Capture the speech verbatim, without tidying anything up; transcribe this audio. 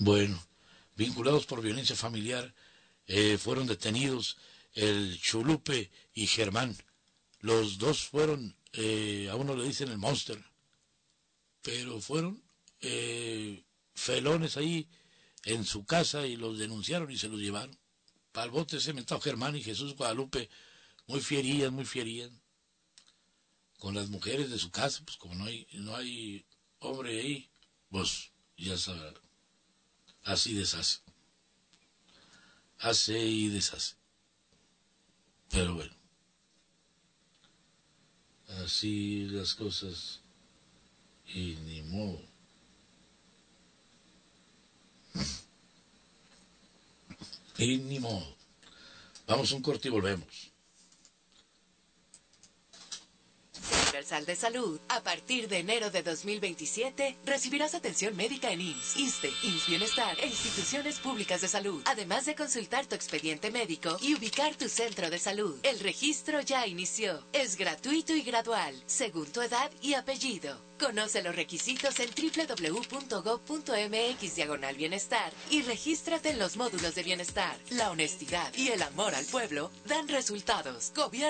Bueno, vinculados por violencia familiar, eh, fueron detenidos el Chulupe y Germán. Los dos fueron, eh, a uno le dicen el Monster, pero fueron eh, felones ahí en su casa y los denunciaron y se los llevaron. Para el bote cementado Germán y Jesús Guadalupe, muy fierían, muy fierían. Con las mujeres de su casa, pues como no hay, no hay hombre ahí, pues ya sabrá, así deshace. Hace y deshace. Pero bueno, así las cosas y ni modo. Y ni modo. Vamos a un corte y volvemos. Universal de Salud. A partir de enero de dos mil veintisiete, recibirás atención médica en I M S S, ISSSTE, I M S S Bienestar e instituciones públicas de salud, además de consultar tu expediente médico y ubicar tu centro de salud. El registro ya inició. Es gratuito y gradual, según tu edad y apellido. Conoce los requisitos en doble u doble u doble u punto gob punto eme equis diagonal bienestar y regístrate en los módulos de bienestar. La honestidad y el amor al pueblo dan resultados. Gobierno